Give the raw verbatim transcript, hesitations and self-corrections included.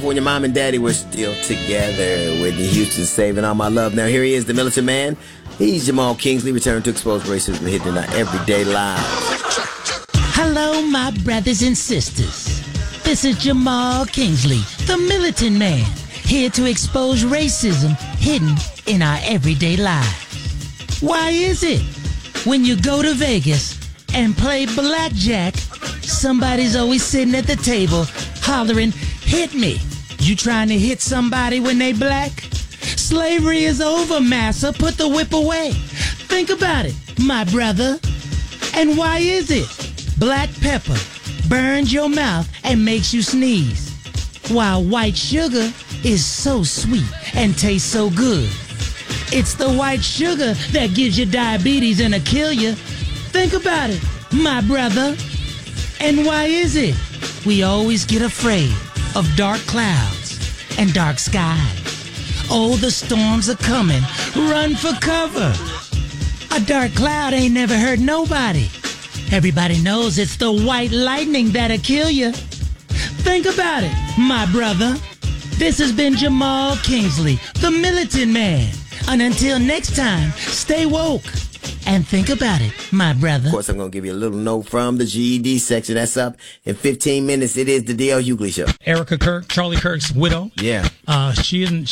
when your mom and daddy were still together. Whitney Houston saving all my love. Now here he is, the militant man. He's Jamal Kingsley, returned to expose racism, hitting in our everyday lives. Hello, my brothers and sisters. This is Jamal Kingsley, the militant man, here to expose racism hidden in our everyday lives. Why is it when you go to Vegas and play blackjack, somebody's always sitting at the table hollering, "Hit me"? You trying to hit somebody when they black? Slavery is over, massa. Put the whip away. Think about it, my brother. And why is it black pepper burns your mouth and makes you sneeze, while white sugar is so sweet and tastes so good? It's the white sugar that gives you diabetes and will kill you. Think about it, my brother. And why is it we always get afraid of dark clouds and dark skies? Oh, the storms are coming. Run for cover. A dark cloud ain't never hurt nobody. Everybody knows it's the white lightning that'll kill you. Think about it, my brother. This has been Jamal Kingsley, the militant man. And until next time, stay woke. And think about it, my brother. Of course, I'm going to give you a little note from the G E D section. That's up in fifteen minutes. It is the D L Hughley Show. Erica Kirk, Charlie Kirk's widow. Yeah. Uh, she isn't...